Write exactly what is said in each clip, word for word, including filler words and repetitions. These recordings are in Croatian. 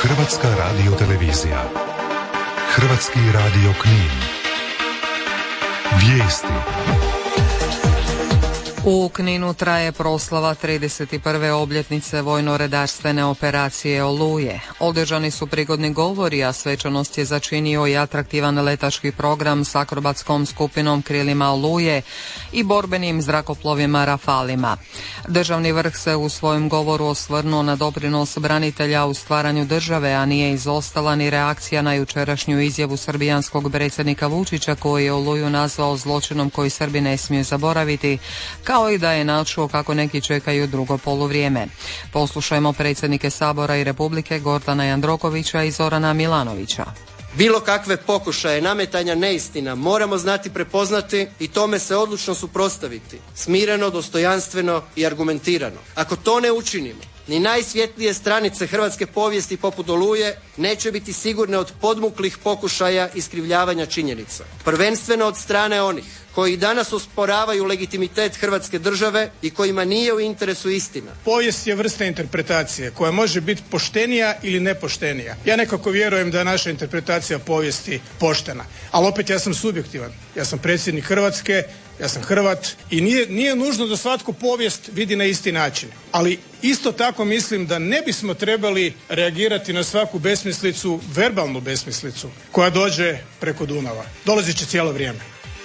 Hrvatska radiotelevizija. Hrvatski radio Knin. Vijesti. U Kninu traje proslava trideset prve obljetnice vojno-redarstvene operacije Oluje. Održani su prigodni govori, a svečanost je začinio i atraktivan letački program s akrobatskom skupinom Krilima Oluje i borbenim zrakoplovima Rafalima. Državni vrh se u svojem govoru osvrnuo na doprinos branitelja u stvaranju države, a nije izostala ni reakcija na jučerašnju izjavu srbijanskog predsjednika Vučića, koji je Oluju nazvao zločinom koji Srbi ne smiju zaboraviti, kao i da je načuo kako neki čekaju drugo poluvrijeme. Poslušajmo predsjednike Sabora i Republike Gordana Jandrokovića i Zorana Milanovića. Bilo kakve pokušaje nametanja neistina moramo znati prepoznati i tome se odlučno suprotstaviti, smireno, dostojanstveno i argumentirano. Ako to ne učinimo, ni najsvjetlije stranice hrvatske povijesti poput Oluje neće biti sigurne od podmuklih pokušaja iskrivljavanja činjenica. Prvenstveno od strane onih koji danas osporavaju legitimitet Hrvatske države i kojima nije u interesu istina. Povijest je vrsta interpretacije koja može biti poštenija ili nepoštenija. Ja nekako vjerujem da je naša interpretacija povijesti poštena, ali opet ja sam subjektivan. Ja sam predsjednik Hrvatske, ja sam Hrvat i nije, nije nužno da svatko povijest vidi na isti način. Ali isto tako mislim da ne bismo trebali reagirati na svaku besmislicu, verbalnu besmislicu koja dođe preko Dunava. Dolazit će cijelo vrijeme.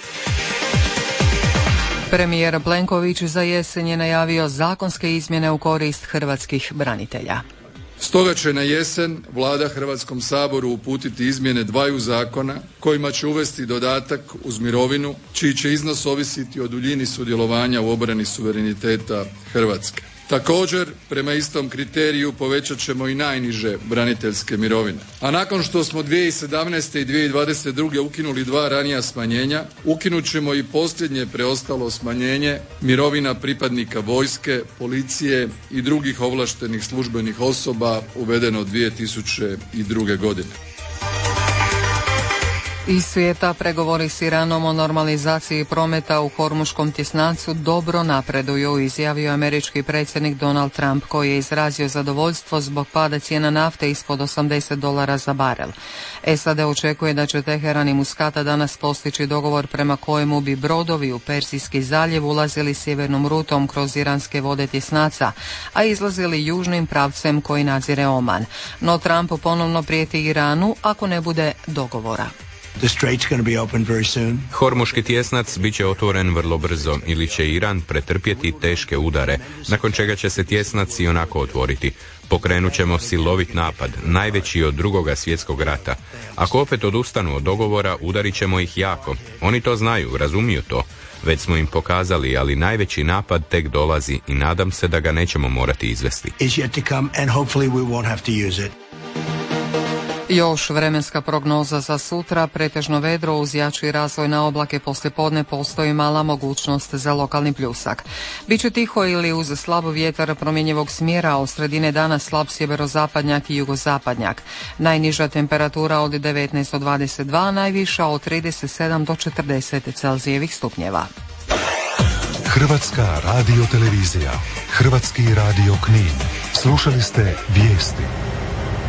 Premijer Plenković za jesen je najavio zakonske izmjene u korist hrvatskih branitelja. Stoga će na jesen Vlada Hrvatskom saboru uputiti izmjene dvaju zakona kojima će uvesti dodatak uz mirovinu čiji će iznos ovisiti o duljini sudjelovanja u obrani suvereniteta Hrvatske. Također, prema istom kriteriju povećat ćemo i najniže braniteljske mirovine. A nakon što smo dvije tisuće sedamnaeste i dvije tisuće dvadeset druge ukinuli dva ranija smanjenja, ukinut ćemo i posljednje preostalo smanjenje mirovina pripadnika vojske, policije i drugih ovlaštenih službenih osoba uvedeno dvije tisuće druge godine. Iz svijeta pregovori s Iranom o normalizaciji prometa u Hormuškom tjesnacu dobro napreduju, izjavio američki predsjednik Donald Trump, koji je izrazio zadovoljstvo zbog pada cijena nafte ispod osamdeset dolara za barel. S A D očekuje da će Teheran i Muskata danas postići dogovor prema kojemu bi brodovi u Persijski zaljev ulazili sjevernom rutom kroz iranske vode tjesnaca, a izlazili južnim pravcem koji nadzire Oman. No Trump ponovno prijeti Iranu ako ne bude dogovora. Hormuški tjesnac bit će otvoren vrlo brzo ili će Iran pretrpjeti teške udare, nakon čega će se tjesnac i onako otvoriti. Pokrenut ćemo silovit napad, najveći od drugoga svjetskog rata. Ako opet odustanu od dogovora, udarit ćemo ih jako. Oni to znaju, razumiju to. Već smo im pokazali, ali najveći napad tek dolazi i nadam se da ga nećemo morati izvesti. Još vremenska prognoza za sutra, pretežno vedro uz jači razvoj na oblake, poslijepodne postoji mala mogućnost za lokalni pljusak. Biće tiho ili uz slab vjetar promjenjivog smjera, a od sredine dana slab sjeverozapadnjak i jugozapadnjak. Najniža temperatura od devetnaest do dvadeset dva, najviša od trideset sedam do četrdeset Celzijevih stupnjeva. Hrvatska radiotelevizija, Hrvatski radio Knin. Slušali ste vijesti.